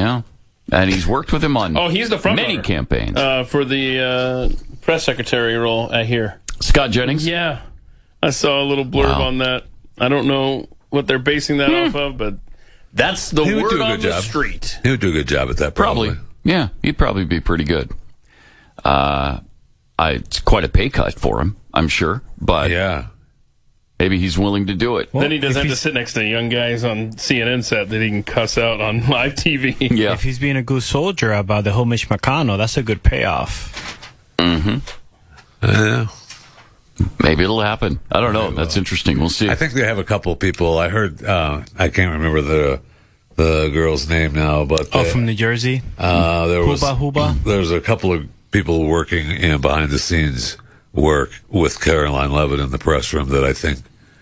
Yeah. And he's worked with him on he's the front many runner, campaigns. for the press secretary role here. Scott Jennings? Yeah. I saw a little blurb on that. I don't know what they're basing that off of, but that's the He would do word a on good the job. street. He would do a good job at that, probably. Yeah, he'd probably be pretty good. It's quite a pay cut for him, I'm sure, but Yeah. maybe he's willing to do it. Then he doesn't have to sit next to young guys on CNN set that he can cuss out on live TV. Yeah. If he's being a good soldier about the whole Mitch McConnell, that's a good payoff. Yeah. Maybe it'll happen. I don't know. That's interesting. We'll see. I think they have a couple of people. I heard, I can't remember the girl's name now, but From New Jersey? there was Huba? There's a couple of people working in behind the scenes work with Caroline Levitt in the press room that I think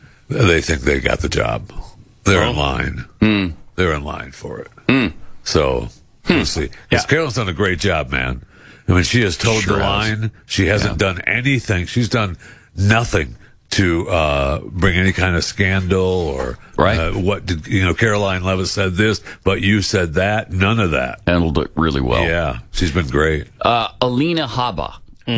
they got the job. They're in line. They're in line for it. So we'll see. Because Carolyn's done a great job, man. I mean, she has towed the line. She hasn't done anything. She's done nothing to bring any kind of scandal or what did Caroline Levitt said this, but you said that. None of that. Handled it really well. Yeah, she's been great. Alina Habba,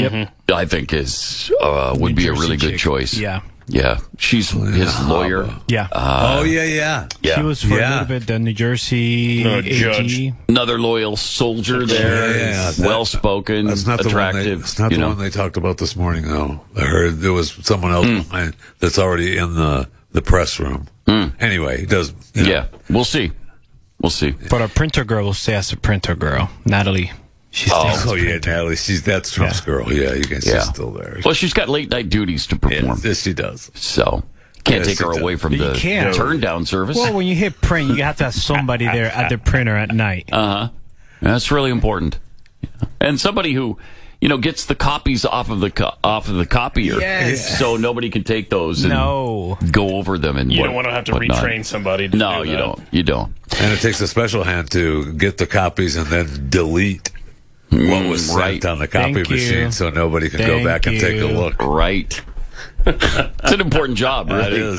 I think would be a really good choice. Yeah, she's his lawyer. Yeah. Yeah. She was for a little bit the New Jersey judge. AG. Another loyal soldier there. Yeah. Well spoken, That's not attractive. That's not the one they talked about this morning, though. I heard there was someone else behind that's already in the press room. Anyway, he does. Yeah, we'll see. We'll see. But our printer girl will stay as a printer girl. Natalie. She's Natalie. That's Trump's girl. Yeah, you can see she's still there. Well, she's got late night duties to perform. Yes, she does. So can't Yes, take her she away does. from You the can't. turn down service. Well, when you hit print, you have to have somebody there at the printer at night. That's really important. And somebody who, gets the copies off of the copier, so nobody can take those and go over them. And You don't want to have to retrain somebody to do that. You don't. And it takes a special hand to get the copies and then delete what was sent on the copy Thank you. machine so nobody can go back and take a look. Right. It's an important job, really. It is.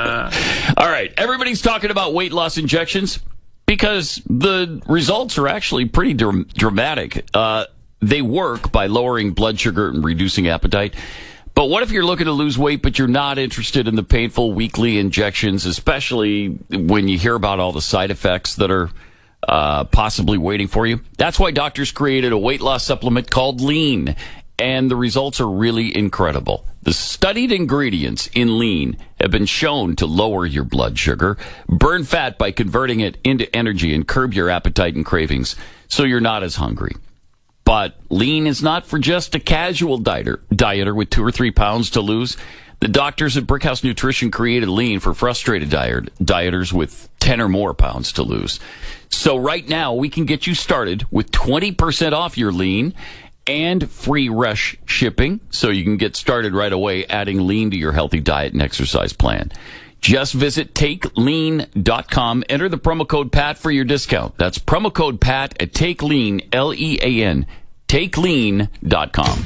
All right. Everybody's talking about weight loss injections because the results are actually pretty dramatic. They work by lowering blood sugar and reducing appetite. But what if you're looking to lose weight, but you're not interested in the painful weekly injections, especially when you hear about all the side effects that are possibly waiting for you? That's why doctors created a weight loss supplement called Lean, and the results are really incredible. The studied ingredients in Lean have been shown to lower your blood sugar, burn fat by converting it into energy, and curb your appetite and cravings so you're not as hungry. But Lean is not for just a casual dieter with 2 or 3 pounds to lose. The doctors at Brickhouse Nutrition created Lean for frustrated dieters with 10 or more pounds to lose. So right now, we can get you started with 20% off your Lean and free rush shipping, so you can get started right away adding Lean to your healthy diet and exercise plan. Just visit TakeLean.com. Enter the promo code PAT for your discount. That's promo code PAT at TakeLean, Lean, TakeLean.com.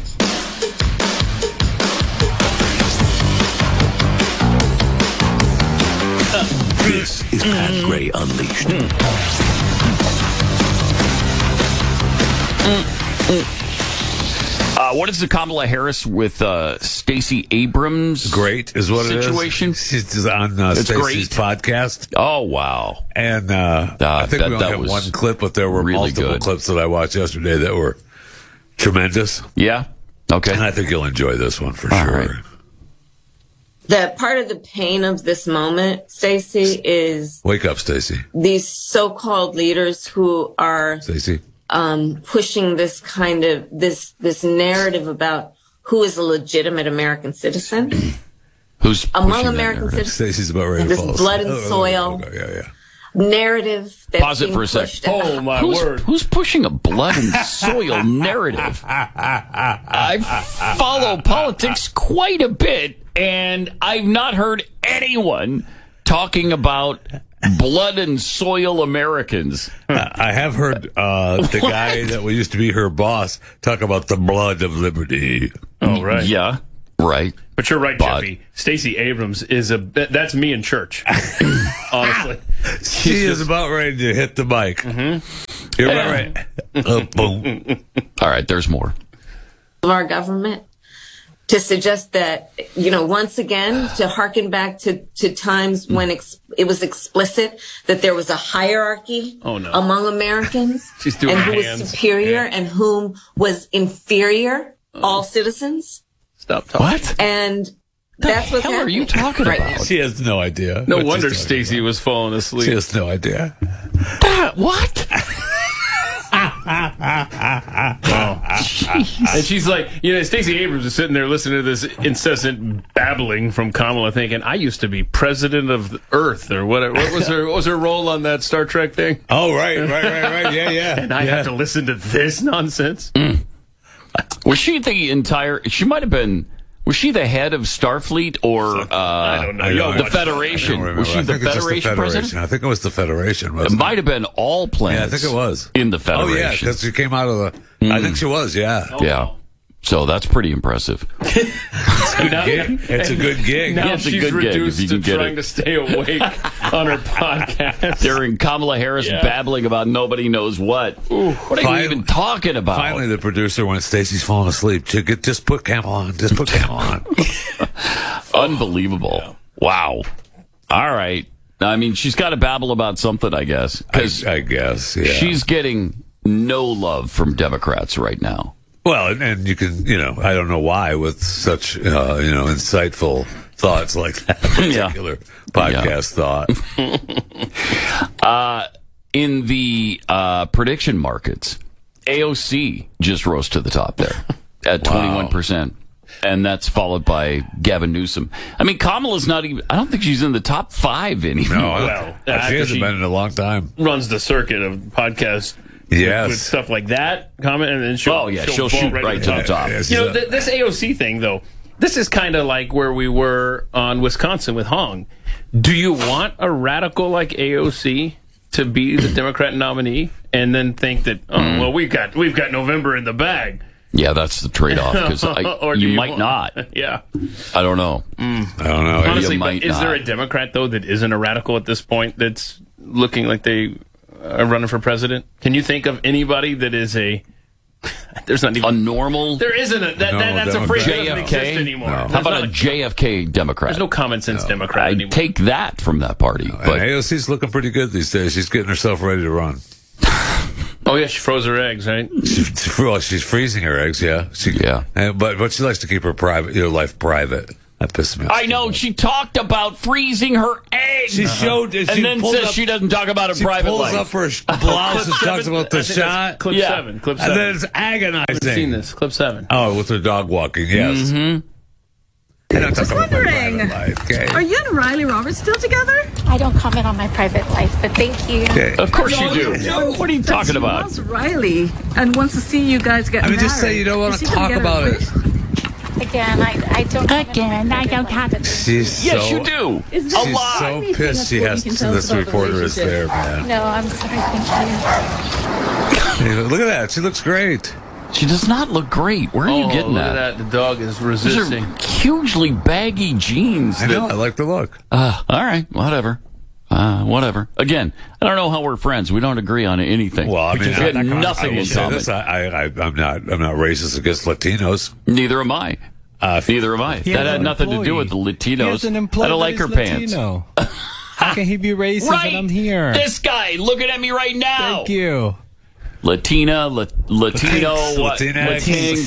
This is Pat Gray Unleashed. What is the Kamala Harris with Stacey Abrams? Great is what situation? it is. She's on Stacey's podcast. Oh, wow. And I think we only have one clip, but there were really multiple good clips that I watched yesterday that were tremendous. Yeah? Okay. And I think you'll enjoy this one for All sure. right. The part of the pain of this moment, Stacey, is Wake up, Stacey. these so-called leaders who are Stacey. pushing this kind of this narrative about who is a legitimate American citizen. Who's among American citizens? Stacey's about ready to This fall blood asleep. and soil Yeah. narrative. That's Pause it being for a sec. pushed out. Oh, my word. Who's pushing a blood and soil narrative? I follow politics quite a bit, and I've not heard anyone talking about blood and soil Americans. I have heard the guy that used to be her boss talk about the blood of liberty. Oh, right. Yeah, right. But you're right, But- Jeffy. Stacey Abrams is that's me in church. Honestly. She is about ready to hit the mic. You're right. Boom. All right, there's more. Of our government to suggest that, once again, to hearken back to times when it was explicit that there was a hierarchy among Americans She's doing and who hands. was superior and whom was inferior, all citizens. Stop talking. What? And that's what's hell are happening you talking right about? now. She has no idea. No what she's wonder talking Stacey was falling about. asleep. She has no idea. What? And she's like, Stacey Abrams is sitting there listening to this incessant babbling from Kamala, thinking, "I used to be president of the Earth," or whatever. What was her role on that Star Trek thing? Oh, right. Yeah. And I have to listen to this nonsense. Was she the entire? She might have been. Was she the head of Starfleet or I don't know. the Federation? Was she the Federation president? I think it was the Federation. It Wasn't it? might have been all planets. Yeah, I think it was. In the Oh, Federation. yeah, because she came out of the... I think she was, yeah. Yeah. So that's pretty impressive. It's a good gig. Now Yeah, it's a she's good gig, reduced if you to can get trying it. to stay awake on her podcast. During Kamala Harris babbling about nobody knows what. What are you even talking about? Finally, the producer went, Stacey's falling asleep. Just put Camel on. Just put Camel on. Unbelievable. Wow. All right. I mean, she's got to babble about something, I guess. Because I guess, yeah. she's getting no love from Democrats right now. Well, and you can, I don't know why with such, insightful thoughts like that particular podcast thought. In the prediction markets, AOC just rose to the top there at 21%. And that's followed by Gavin Newsom. I mean, Kamala's not even, I don't think she's in the top 5 anymore. No, Well, she after hasn't she- been in a long time. Runs the circuit of podcasts Yes. with stuff like that, comment, and then she'll she'll fall shoot right right to to the top. Yeah, she's This AOC thing, though, this is kind of like where we were on Wisconsin with Hong. Do you want a radical like AOC to be the Democrat nominee and then think that, well, we've got November in the bag? Yeah, that's the trade-off. Because Or do you you might want- not. Yeah. I don't know. I don't know. Honestly, might but is there not. a Democrat, though, that isn't a radical at this point that's looking like they are running for president? Can you think of anybody that is there's not A even... normal There isn't a... that's a phrase that doesn't exist anymore. How There's about not a JFK Democrat? There's no common sense Democrat I'd anymore. take that from that party. And But AOC's looking pretty good these days. She's getting herself ready to run. Oh, yeah, she froze her eggs, right? She's freezing her eggs, yeah. But she likes to keep her life private. That pisses me off. I know she talked about freezing her eggs. She showed, and then says she doesn't talk about her she private pulls life. up her blouse and talks about the I think that's shot. Clip Yeah. 7. Clip 7. And then it's agonizing. I've seen this. Clip 7. Oh, with her dog walking, yes. Mm-hmm. I don't talk about my wondering, private life, okay? are you and Riley Roberts still together? I don't comment on my private life, but thank you. Okay. Of course you do. What are you talking She about? loves Riley and wants to see you guys get I mean, married. just say you don't want Is to she gonna talk get about her it. wish? Again, I don't. Again, I don't have it. She's Yes, so, you do. Is A there She's lot. so anything pissed she else has you can to, tell us this about the reporter is there, relationship? man. No, I'm sorry. Thank you. Hey, look at that. She looks great. She does not look great. Where are you getting look that? at that. The dog is Those resisting. are hugely baggy jeans. I know. I like the look. All right, whatever. Whatever. Again, I don't know how we're friends. We don't agree on anything. Well, I mean, we have I nothing will in say common. this. I'm not racist against Latinos. Neither am I. Neither am I. He That has had an nothing to do employee. with the He has Latinos. an employee I don't that like her is pants. Latino. How can he be racist Right. when I'm here? This guy looking at me right now. Thank you. Latino, Latino, what? Latinx.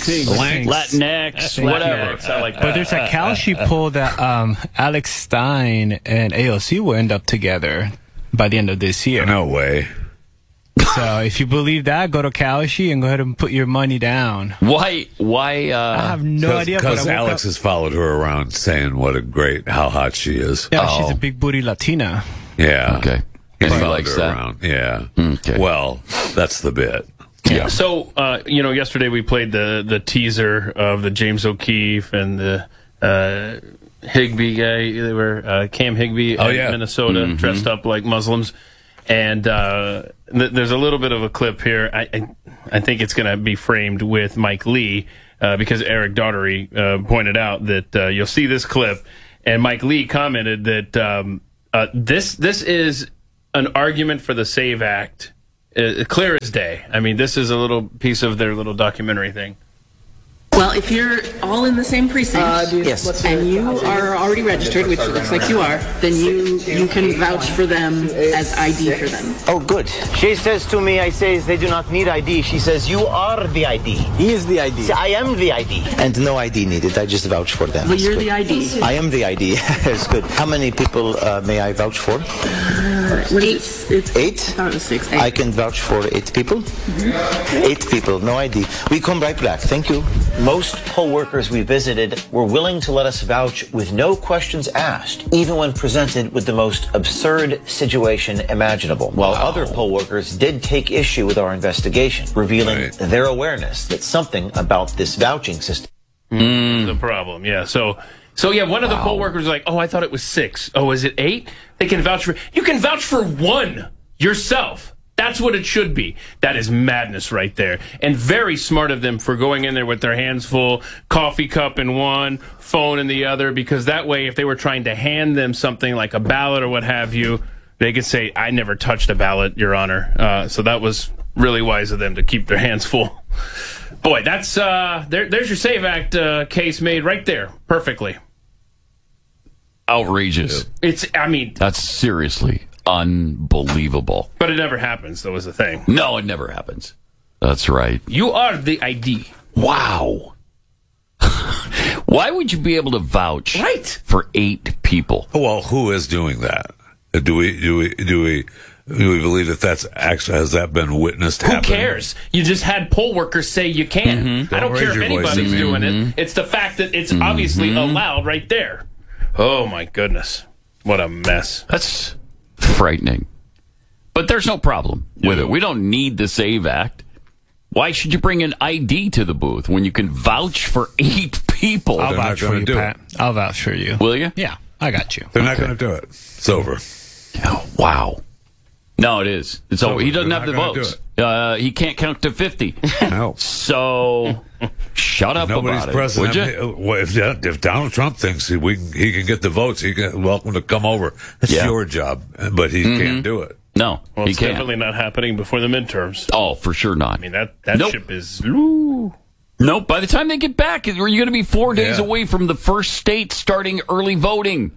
Latinx, whatever. I like that. But there's a Kalshi poll that Alex Stein and AOC will end up together by the end of this year. No way. So if you believe that, go to Kalshi and go ahead and put your money down. Why? I have no idea. But Because I woke Alex up, has followed her around saying how hot she is. yeah, she's a big booty Latina. Yeah. Okay. He's And he followed likes her that. around. Yeah. Okay. Well, that's the bit. Yeah. So, yesterday we played the teaser of the James O'Keefe and the Higbee guy. They were Cam Higbee Oh, in yeah. Minnesota, dressed up like Muslims. And there's a little bit of a clip here. I think it's going to be framed with Mike Lee because Eric Daugherty pointed out that you'll see this clip. And Mike Lee commented that this is an argument for the SAVE Act clear as day. I mean, this is a little piece of their little documentary thing. Well, if you're all in the same precinct, Yes. and you are already registered, which it looks like you are, then you can vouch for them as ID for them. Oh, good. She says to me, I say they do not need ID. She says, you are the ID. He is the ID. I am the ID. And no ID needed. I just vouch for them. Well, you're the ID. I am the ID. That's good. How many people may I vouch for? 8. 8? I thought it was 6. 8. I can vouch for 8 people. 8 people, no ID. We come right back. Thank you. Most poll workers we visited were willing to let us vouch with no questions asked, even when presented with the most absurd situation imaginable. While other poll workers did take issue with our investigation, revealing their awareness that something about this vouching system The problem, yeah. So yeah, one of the poll workers was like, oh, I thought it was 6. Oh, is it 8? They can vouch for... You can vouch for 1 yourself. That's what it should be. That is madness right there. And very smart of them for going in there with their hands full, coffee cup in one, phone in the other, because that way, if they were trying to hand them something like a ballot or what have you, they could say, I never touched a ballot, Your Honor. So that was really wise of them to keep their hands full. Boy, that's there's your SAVE Act case made right there, perfectly. Outrageous. That's seriously unbelievable. But it never happens, though, is the thing. No, it never happens. That's right. You are the ID. Wow. Why would you be able to vouch for 8 people? Well, who is doing that? Do we believe that that's actually, has that been witnessed Who happening? cares? You just had poll workers say you can. Mm-hmm. I don't care if anybody's doing it. It's the fact that it's obviously allowed right there. Oh, my goodness. What a mess. That's frightening. But there's no problem with it. We don't need the SAVE Act. Why should you bring an ID to the booth when you can vouch for 8 people? I'll vouch for you, Pat. I'll vouch for you. Will you? Yeah, I got you. They're not going to do it. It's over. Oh, wow. No, it is. It's over. He doesn't have the votes. He can't count to 50. No. So shut up Nobody's about president. it, would you? If Donald Trump thinks he can get the votes, welcome to come over. It's your job, but he can't do it. No, well, he it's can't. definitely not happening before the midterms. Oh, for sure not. I mean, that ship is... Nope. By the time they get back, you're going to be 4 days away from the first state starting early voting.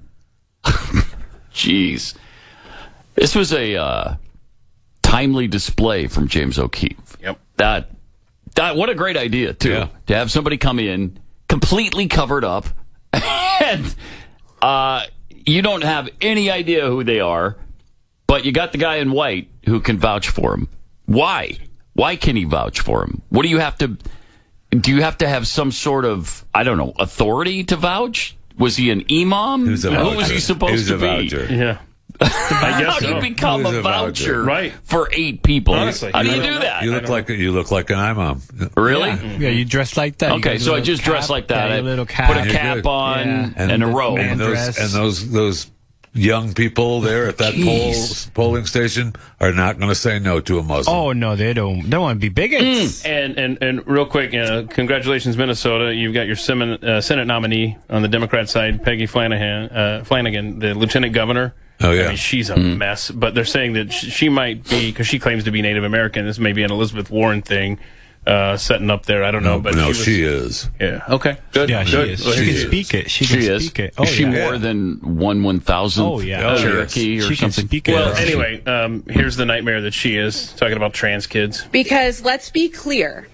Jeez. This was a timely display from James O'Keefe. Yep. That what a great idea, too. Yeah. To have somebody come in completely covered up and you don't have any idea who they are, but you got the guy in white who can vouch for him. Why? Why can he vouch for him? What do you have to have some sort of, I don't know, authority to vouch? Was he an imam? Who was he supposed to be? Voucher. Yeah. How do you become a voucher for 8 people? Honestly, how do you do that? You look like an imam. Really? Yeah, you dress like that. Okay, so I just dress like that. I put a cap on and a robe. And those young people there at that polling station are not going to say no to a Muslim. Oh no, they don't. They want to be bigots. And real quick, congratulations, Minnesota! You've got your Senate nominee on the Democrat side, Peggy Flanagan, the lieutenant governor. Oh yeah, I mean, she's a mess. But they're saying that she might be, because she claims to be Native American. This may be an Elizabeth Warren thing. Setting up there, I don't know, but she is. Yeah. Okay. Good. Yeah, she is. She can speak it. She can speak it. Oh, is she more than 1/1000th? Oh yeah, Cherokee or she something. Can speak it. Well, anyway, here's the nightmare that she is talking about trans kids. Because let's be clear,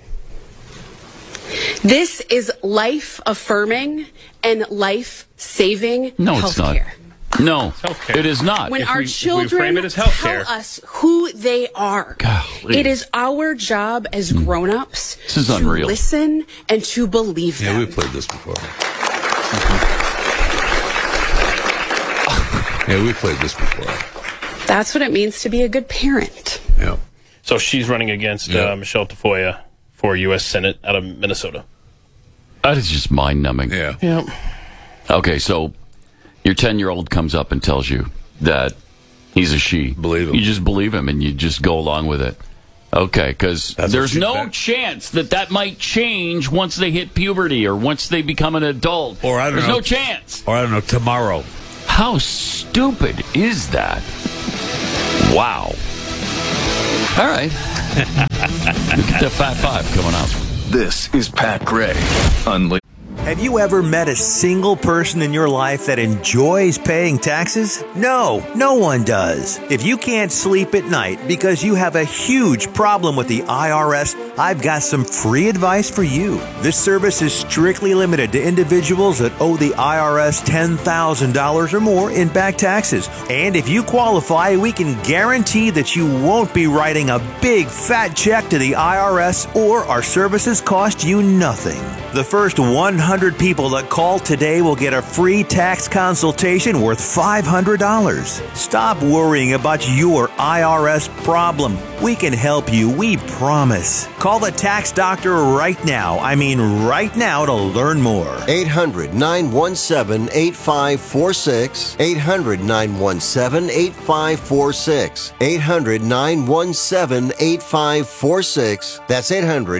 this is life affirming and life saving. No, it's not. No, it is not. When our children frame it as healthcare, tell us who they are, it is our job as grown-ups to unreal. Listen and to believe them. Yeah, we've played this before. Yeah, we've played this before. That's what it means to be a good parent. Yeah. So she's running against Michelle Tafoya for U.S. Senate out of Minnesota. That is just mind-numbing. Yeah. Yep. Okay, so your 10-year-old comes up and tells you that he's a she. Believe him. You just believe him and you just go along with it. Okay, because there's no chance that might change once they hit puberty or once they become an adult. Or I don't know. There's no chance. Or I don't know, tomorrow. How stupid is that? Wow. All right. Look at the Fat Five coming up. This is Pat Gray Unleashed. Have you ever met a single person in your life that enjoys paying taxes? No, no one does. If you can't sleep at night because you have a huge problem with the IRS, I've got some free advice for you. This service is strictly limited to individuals that owe the IRS $10,000 or more in back taxes. And if you qualify, we can guarantee that you won't be writing a big fat check to the IRS, or our services cost you nothing. The first 100 people that call today will get a free tax consultation worth $500. Stop worrying about your IRS problem. We can help you, we promise. Call the tax doctor right now. I mean right now, to learn more. 800-917-8546. 800-917-8546. 800-917-8546. That's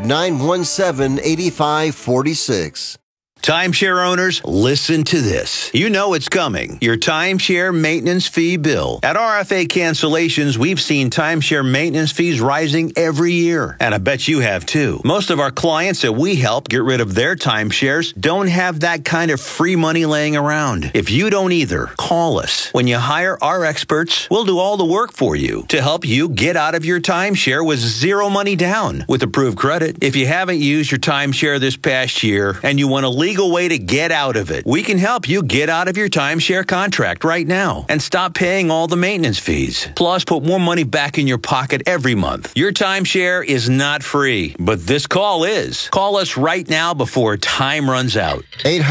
800-917-8546. Timeshare owners, listen to this. You know it's coming. Your timeshare maintenance fee bill. At RFA Cancellations, we've seen timeshare maintenance fees rising every year. And I bet you have too. Most of our clients that we help get rid of their timeshares don't have that kind of free money laying around. If you don't either, call us. When you hire our experts, we'll do all the work for you to help you get out of your timeshare with zero money down with approved credit. If you haven't used your timeshare this past year and you want to legal way to get out of it, we can help you get out of your timeshare contract right now and stop paying all the maintenance fees. Plus, put more money back in your pocket every month. Your timeshare is not free, but this call is. Call us right now before time runs out.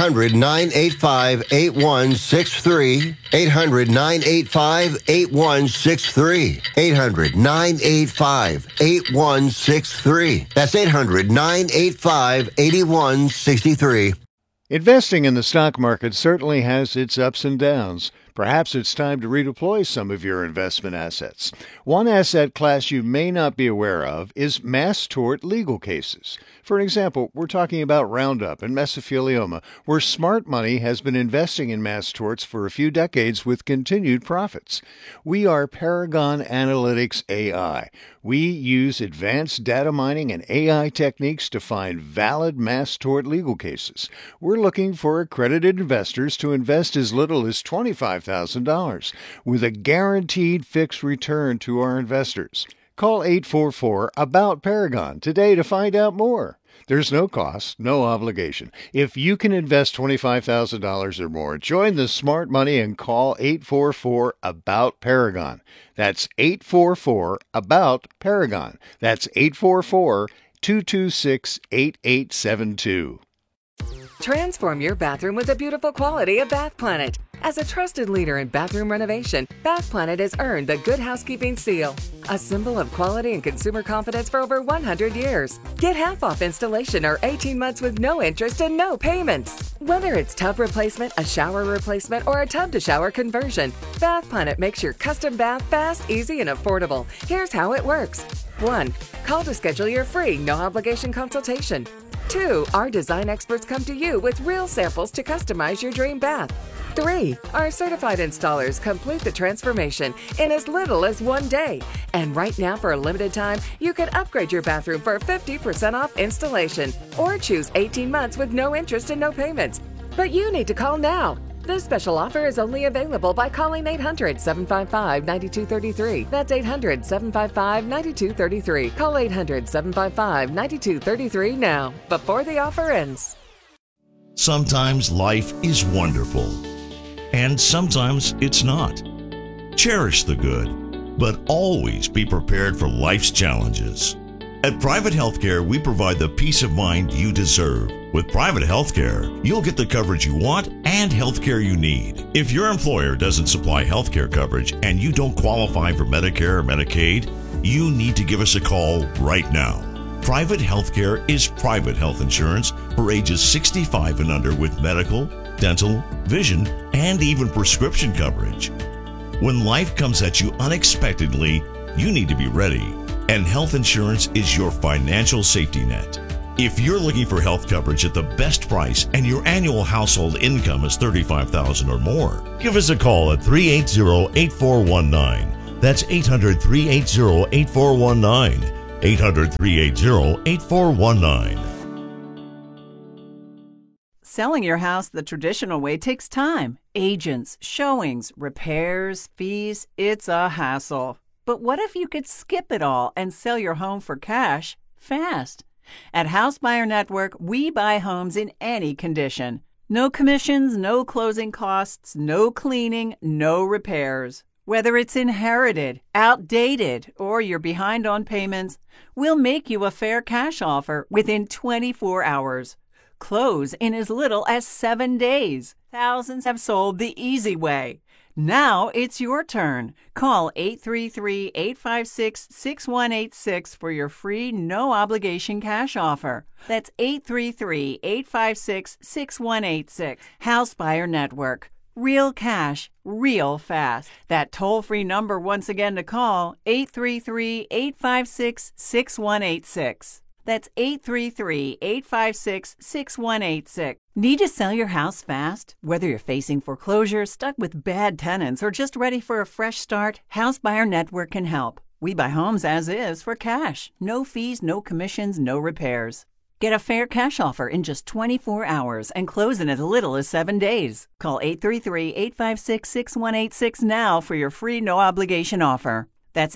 800-985-8163. 800-985-8163. 800-985-8163. That's 800-985-8163. Investing in the stock market certainly has its ups and downs. Perhaps it's time to redeploy some of your investment assets. One asset class you may not be aware of is mass tort legal cases. For example, we're talking about Roundup and mesothelioma, where smart money has been investing in mass torts for a few decades with continued profits. We are Paragon Analytics AI. We use advanced data mining and AI techniques to find valid mass tort legal cases. We're looking for accredited investors to invest as little as $25,000 with a guaranteed fixed return to our investors. Call 844-ABOUT-PARAGON today to find out more. There's no cost, no obligation. If you can invest $25,000 or more, join the smart money and call 844-ABOUT-PARAGON. That's 844-ABOUT-PARAGON. That's 844-226-8872. Transform your bathroom with the beautiful quality of Bath Planet. As a trusted leader in bathroom renovation, Bath Planet has earned the Good Housekeeping seal, a symbol of quality and consumer confidence for over 100 years. Get half off installation or 18 months with no interest and no payments. Whether it's tub replacement, a shower replacement, or a tub-to-shower conversion, Bath Planet makes your custom bath fast, easy, and affordable. Here's how it works. 1. Call to schedule your free, no-obligation consultation. 2. Our design experts come to you with real samples to customize your dream bath. 3. Our certified installers complete the transformation in as little as 1 day. And right now, for a limited time, you can upgrade your bathroom for 50% off installation or choose 18 months with no interest and no payments. But you need to call now. This special offer is only available by calling 800-755-9233. That's 800-755-9233. Call 800-755-9233 now, before the offer ends. Sometimes life is wonderful, and sometimes it's not. Cherish the good, but always be prepared for life's challenges. At Private Healthcare, we provide the peace of mind you deserve. With Private Healthcare, you'll get the coverage you want and healthcare you need. If your employer doesn't supply healthcare coverage and you don't qualify for Medicare or Medicaid, you need to give us a call right now. Private Healthcare is private health insurance for ages 65 and under with medical, dental, vision, and even prescription coverage. When life comes at you unexpectedly, you need to be ready. And health insurance is your financial safety net. If you're looking for health coverage at the best price and your annual household income is $35,000 or more, give us a call at 380-8419 That's 800-380-8419. 800-380-8419. Selling your house the traditional way takes time. Agents, showings, repairs, fees. It's a hassle. But what if you could skip it all and sell your home for cash fast? At House Buyer Network, we buy homes in any condition. No commissions, no closing costs, no cleaning, no repairs. Whether it's inherited, outdated, or you're behind on payments, we'll make you a fair cash offer within 24 hours. Close in as little as 7 days. Thousands have sold the easy way. Now it's your turn. Call 833-856-6186 for your free, no-obligation cash offer. That's 833-856-6186. House Buyer Network. Real cash, real fast. That toll-free number once again to call, 833-856-6186. That's 833-856-6186. Need to sell your house fast? Whether you're facing foreclosure, stuck with bad tenants, or just ready for a fresh start, House Buyer Network can help. We buy homes as is for cash. No fees, no commissions, no repairs. Get a fair cash offer in just 24 hours and close in as little as 7 days. Call 833-856-6186 now for your free no-obligation offer. That's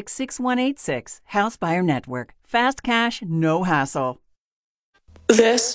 833-856-6186. House Buyer Network. Fast cash, no hassle. This